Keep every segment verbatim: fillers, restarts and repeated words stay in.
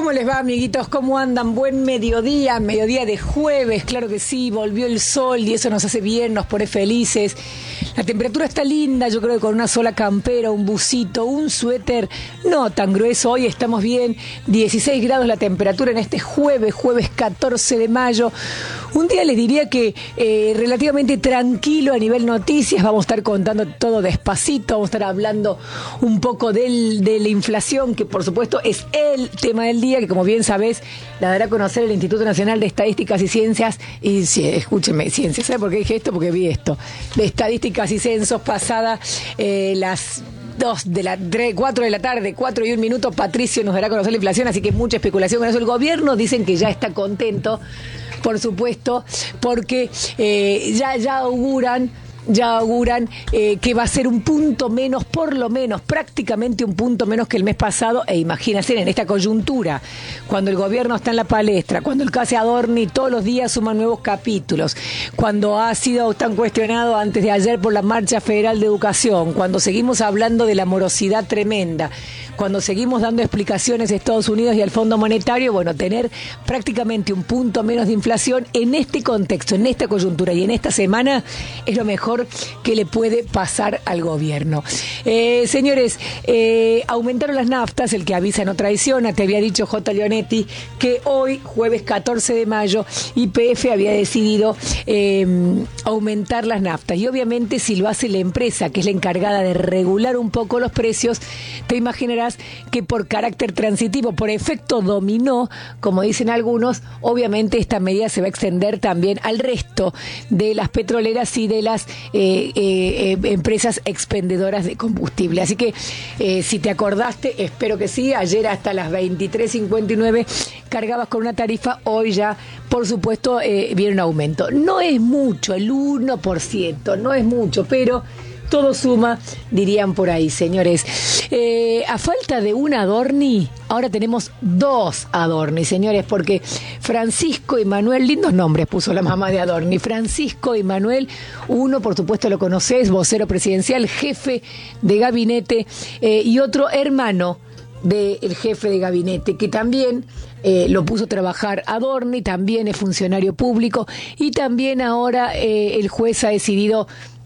¿Cómo les va, amiguitos? ¿Cómo andan? Buen mediodía, mediodía de jueves, claro que sí, volvió el sol y eso nos hace bien, nos pone felices. La temperatura está linda, yo creo que con una sola campera, un busito, un suéter, no tan grueso, hoy estamos bien, dieciséis grados la temperatura en este jueves, jueves catorce de mayo. Un día les diría que eh, relativamente tranquilo a nivel noticias, vamos a estar contando todo despacito, vamos a estar hablando un poco del, de la inflación, que por supuesto es el tema del día, que como bien sabés, la dará a conocer el Instituto Nacional de Estadísticas y Ciencias, y sí, escúchenme, ciencias, ¿sabe por qué dije esto? Porque vi esto, de Estadísticas y Censos pasada eh, las dos de la tres, cuatro de la tarde, cuatro y un minuto, Patricio nos dará a conocer la inflación, así que mucha especulación con eso. El gobierno dicen que ya está contento, por supuesto, porque eh, ya, ya auguran ya auguran eh, que va a ser un punto menos, por lo menos, prácticamente un punto menos que el mes pasado, e imagínense en esta coyuntura, cuando el gobierno está en la palestra, cuando el caso Adorni todos los días suma nuevos capítulos, cuando ha sido tan cuestionado antes de ayer por la Marcha Federal de Educación, cuando seguimos hablando de la morosidad tremenda, cuando seguimos dando explicaciones a Estados Unidos y al Fondo Monetario, bueno, tener prácticamente un punto menos de inflación en este contexto, en esta coyuntura y en esta semana es lo mejor que le puede pasar al gobierno. Eh, señores, eh, aumentaron las naftas, el que avisa no traiciona, te había dicho J. Leonetti que hoy, jueves catorce de mayo, Y P F había decidido eh, aumentar las naftas, y obviamente si lo hace la empresa, que es la encargada de regular un poco los precios, te imaginarás que por carácter transitivo, por efecto dominó, como dicen algunos, obviamente esta medida se va a extender también al resto de las petroleras y de las Eh, eh, eh, empresas expendedoras de combustible. Así que eh, si te acordaste, espero que sí, ayer hasta las veintitrés cincuenta y nueve cargabas con una tarifa, hoy ya por supuesto eh, viene un aumento. No es mucho, el uno por ciento, no es mucho, pero todo suma, dirían por ahí, señores. Eh, a falta de un Adorni, ahora tenemos dos Adorni, señores, porque Francisco y Manuel, lindos nombres puso la mamá de Adorni, Francisco y Manuel, uno por supuesto lo conocés, vocero presidencial, jefe de gabinete, eh, y otro hermano del jefe de gabinete, que también eh, lo puso a trabajar Adorni, también es funcionario público, y también ahora eh, el juez ha decidido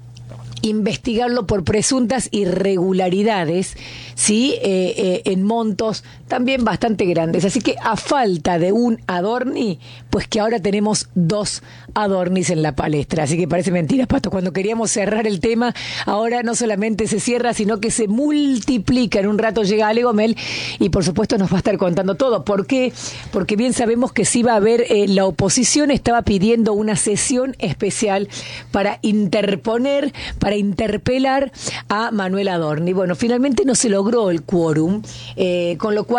investigarlo por presuntas irregularidades, sí, eh, eh, en montos también bastante grandes. Así que a falta de un Adorni, pues que ahora tenemos dos Adornis en la palestra. Así que parece mentira, Pato. Cuando queríamos cerrar el tema, ahora no solamente se cierra, sino que se multiplica. En un rato llega Ale Gomel y por supuesto nos va a estar contando todo. ¿Por qué? Porque bien sabemos que sí va a haber, eh, la oposición estaba pidiendo una sesión especial para interponer, para interpelar a Manuel Adorni. Bueno, finalmente no se logró el quórum, eh, con lo cual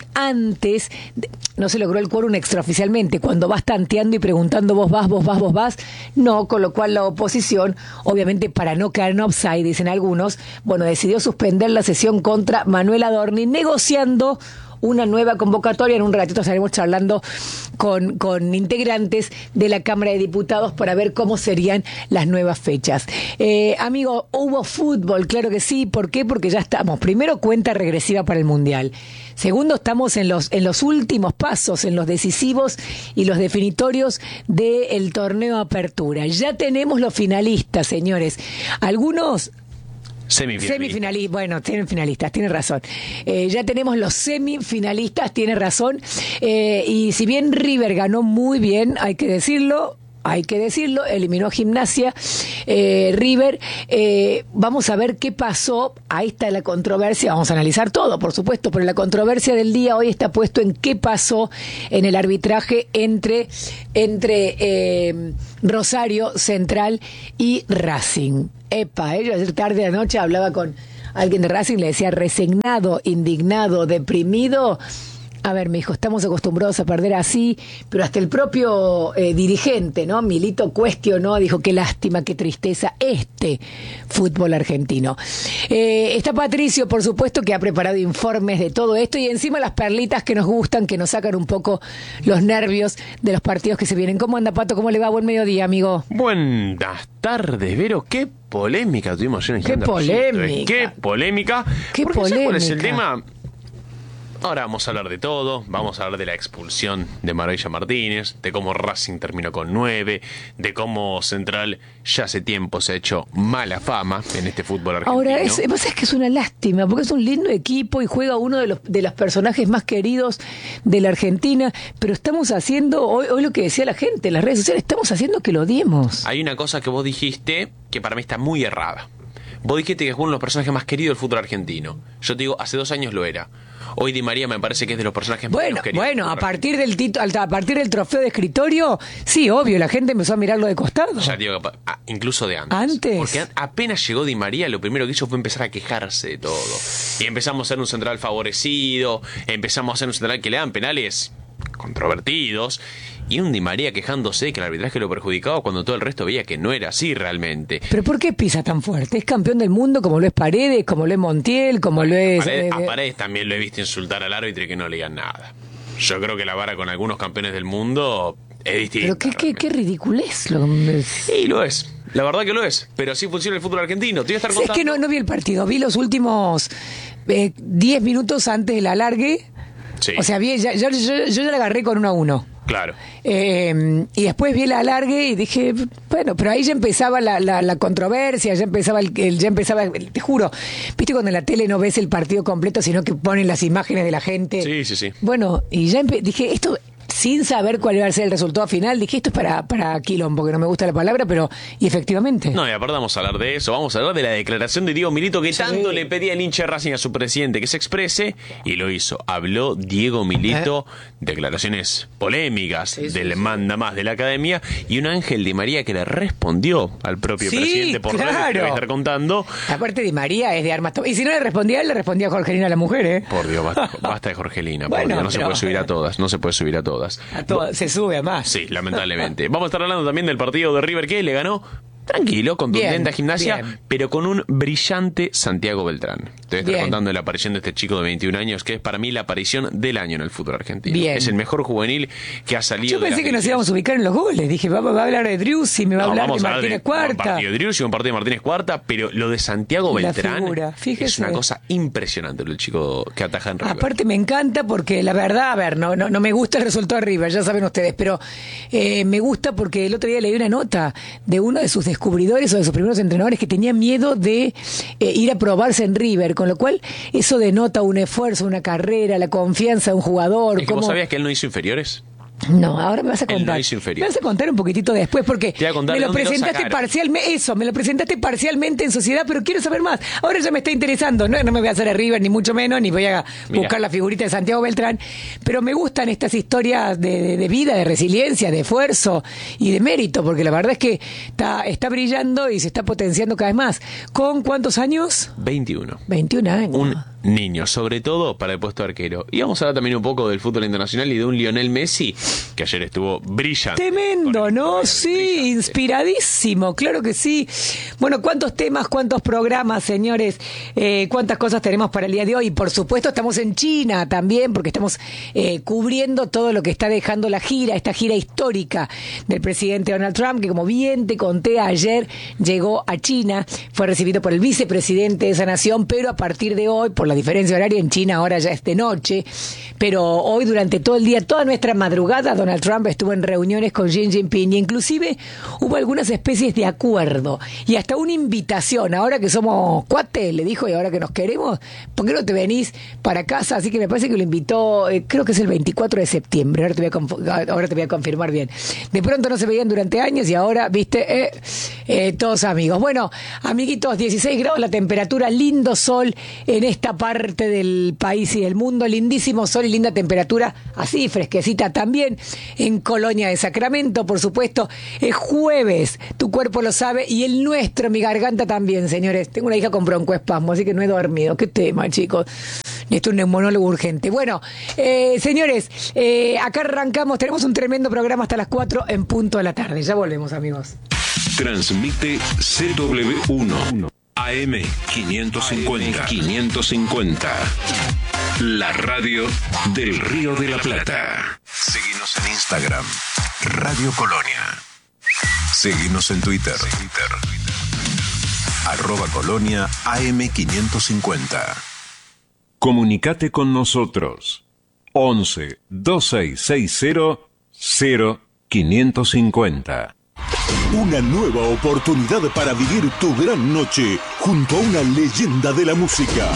antes no se logró el quórum extraoficialmente, cuando vas tanteando y preguntando vos vas, vos vas, vos vas, no, con lo cual la oposición, obviamente para no caer en offside, dicen algunos, bueno, decidió suspender la sesión contra Manuel Adorni, negociando una nueva convocatoria. En un ratito estaremos charlando con, con integrantes de la Cámara de Diputados para ver cómo serían las nuevas fechas. Eh, amigo, hubo fútbol, claro que sí. ¿Por qué? Porque ya estamos. Primero, cuenta regresiva para el Mundial. Segundo, estamos en los, en los últimos pasos, en los decisivos y los definitorios del torneo Apertura. Ya tenemos los finalistas, señores. Algunos Semifinalistas. Semifinalistas, bueno, semifinalistas, tiene razón. Eh, ya tenemos los semifinalistas, tiene razón. Eh, y si bien River ganó muy bien, hay que decirlo, hay que decirlo, eliminó a Gimnasia, eh, River, eh, vamos a ver qué pasó. Ahí está la controversia, vamos a analizar todo, por supuesto, pero la controversia del día hoy está puesto en qué pasó en el arbitraje entre, entre eh, Rosario Central y Racing. Epa, eh, yo ayer tarde de la noche hablaba con alguien de Racing, le decía resignado, indignado, deprimido. A ver, me dijo, estamos acostumbrados a perder así, pero hasta el propio eh, dirigente, ¿no? Milito cuestionó, dijo, qué lástima, qué tristeza este fútbol argentino. Eh, está Patricio, por supuesto, que ha preparado informes de todo esto y encima las perlitas que nos gustan, que nos sacan un poco los nervios de los partidos que se vienen. ¿Cómo anda, Pato? ¿Cómo le va? Buen mediodía, amigo. Buenas tardes, Vero. Qué polémica tuvimos ayer en Qué polémica. Qué polémica. Qué Porque polémica. ¿sabes cuál es el tema? Ahora vamos a hablar de todo, vamos a hablar de la expulsión de Maravilla Martínez, de cómo Racing terminó con nueve, de cómo Central ya hace tiempo se ha hecho mala fama en este fútbol argentino. Ahora, es, es que es una lástima, porque es un lindo equipo y juega uno de los, de los personajes más queridos de la Argentina, pero estamos haciendo, hoy, hoy lo que decía la gente en las redes sociales, estamos haciendo que lo odiemos. Hay una cosa que vos dijiste que para mí está muy errada. Vos dijiste que es uno de los personajes más queridos del fútbol argentino. Yo te digo, hace dos años lo era. Hoy Di María me parece que es de los personajes bueno, menos queridos. Bueno, a partir del tito, a partir del trofeo de escritorio, sí, obvio, la gente empezó a mirarlo de costado. Ya digo, incluso de antes. Antes. Porque apenas llegó Di María, lo primero que hizo fue empezar a quejarse de todo. Y empezamos a ser un central favorecido, empezamos a ser un central que le dan penales controvertidos. Y un Di María quejándose que el arbitraje lo perjudicaba cuando todo el resto veía que no era así realmente. ¿Pero por qué pisa tan fuerte? Es campeón del mundo como lo es Paredes, como lo es Montiel, como lo es... Paredes, eh, a Paredes también lo he visto insultar al árbitro y que no le digan nada. Yo creo que la vara con algunos campeones del mundo es distinta. Pero qué, qué, qué ridiculez lo Y lo es. La verdad que lo es. Pero así funciona el fútbol argentino. Te voy a estar contando. Es que no, no vi el partido. Vi los últimos diez eh, minutos antes del alargue. Sí. O sea, vi, ya, yo, yo, yo ya la agarré con uno a uno. Claro. Eh, y después vi el alargue y dije, bueno, pero ahí ya empezaba la, la, la controversia, ya empezaba, el, el, ya empezaba, el, te juro, viste cuando en la tele no ves el partido completo, sino que ponen las imágenes de la gente. Sí, sí, sí. Bueno, y ya empe- dije, esto... sin saber cuál iba a ser el resultado final, dije, esto es para, para quilombo, que no me gusta la palabra, pero, y efectivamente. No, y aparte vamos a hablar de eso, vamos a hablar de la declaración de Diego Milito que sí. tanto le pedía el hincha de Racing a su presidente que se exprese, y lo hizo. Habló Diego Milito, ¿Eh? declaraciones polémicas sí, sí, del sí. manda más de la academia, y un Ángel Di María que le respondió al propio sí, presidente por claro. redes que voy a estar contando. Aparte Di María es de armas to- y si no le respondía él, le respondía a Jorgelina, la mujer, ¿eh? Por Dios, basta, basta de Jorgelina, bueno, por Dios, no pero, se puede subir a todas, no se puede subir a todas. A todas, se sube a más. Sí, lamentablemente. Vamos a estar hablando también del partido de River que le ganó tranquilo, contundente bien, a Gimnasia, bien. pero con un brillante Santiago Beltrán. Te voy a estar bien. contando de la aparición de este chico de veintiún años, que es para mí la aparición del año en el fútbol argentino. Bien. Es el mejor juvenil que ha salido. Yo pensé que nos íbamos a ubicar en los goles. Dije, va, va a hablar de Driussi, me va no, a hablar de Martínez de, Cuarta. Un partido de Driussi, un partido de Martínez Cuarta, pero lo de Santiago Beltrán es una cosa impresionante, el chico que ataja en River. Aparte me encanta porque la verdad, a ver, no, no, no me gusta el resultado de River, ya saben ustedes, pero eh, me gusta porque el otro día leí una nota de uno de sus descubridores o de sus primeros entrenadores que tenía miedo de eh, ir a probarse en River, con lo cual eso denota un esfuerzo, una carrera, la confianza de un jugador. ¿Es que vos sabías que él no hizo inferiores? No, ahora me vas a contar. No me vas a contar un poquitito después porque me lo presentaste parcialmente, eso, me lo presentaste parcialmente en Sociedad, pero quiero saber más. Ahora ya me está interesando, no, no me voy a hacer a River ni mucho menos, ni voy a Mirá. buscar la figurita de Santiago Beltrán, pero me gustan estas historias de, de, de vida, de resiliencia, de esfuerzo y de mérito, porque la verdad es que está, está brillando y se está potenciando cada vez más. ¿Con cuántos años? veintiuno. veintiún años. Un niño, sobre todo para el puesto de arquero. Y vamos a hablar también un poco del fútbol internacional y de un Lionel Messi que ayer estuvo brillante. Tremendo, ¿no? Sí, brillante. Inspiradísimo, claro que sí. Bueno, cuántos temas, cuántos programas, señores, eh, cuántas cosas tenemos para el día de hoy. Y por supuesto estamos en China también, porque estamos eh, cubriendo todo lo que está dejando la gira, esta gira histórica del presidente Donald Trump, que como bien te conté ayer, llegó a China, fue recibido por el vicepresidente de esa nación, pero a partir de hoy, por la diferencia horaria, en China ahora ya es de noche, pero hoy durante todo el día, toda nuestra madrugada, Donald Trump estuvo en reuniones con Xi Jinping y inclusive hubo algunas especies de acuerdo y hasta una invitación, ahora que somos cuates, le dijo, y ahora que nos queremos, ¿por qué no te venís para casa? Así que me parece que lo invitó, eh, creo que es el veinticuatro de septiembre, ahora te, voy a conf- ahora te voy a confirmar bien. De pronto no se veían durante años y ahora, viste, eh, eh, todos amigos. Bueno, amiguitos, dieciséis grados la temperatura, lindo sol en esta parte del país y del mundo, lindísimo sol y linda temperatura, así fresquecita también en Colonia de Sacramento, por supuesto. Es jueves, tu cuerpo lo sabe y el nuestro, mi garganta también, señores. Tengo una hija con broncoespasmo, así que no he dormido. Qué tema, chicos. Necesito un neumonólogo urgente. Bueno, eh, señores, eh, acá arrancamos, tenemos un tremendo programa hasta las cuatro en punto de la tarde. Ya volvemos, amigos. Transmite C W uno A M quinientos cincuenta. quinientos cincuenta. La radio del Río de la Plata. Seguinos en Instagram, Radio Colonia. Seguinos en Twitter, Twitter. Arroba Colonia A M quinientos cincuenta. Comunicate con nosotros. once, veintiséis sesenta, cero, quinientos cincuenta. Una nueva oportunidad para vivir tu gran noche junto a una leyenda de la música.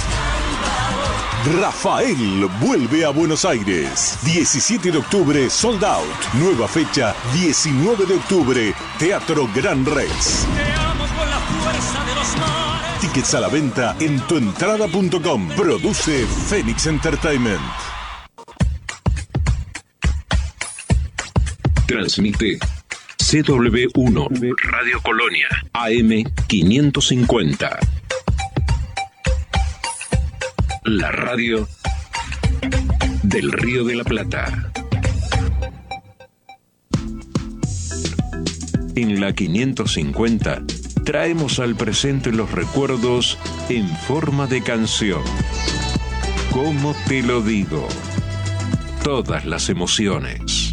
Rafael vuelve a Buenos Aires. diecisiete de octubre, sold out. Nueva fecha, diecinueve de octubre, Teatro Gran Rex. Tickets a la venta en tuentrada punto com. Produce Phoenix Entertainment. Transmite C W uno, Radio Colonia, A M quinientos cincuenta. La radio del Río de la Plata. En la quinientos cincuenta traemos al presente los recuerdos en forma de canción. ¿Cómo te lo digo? Todas las emociones.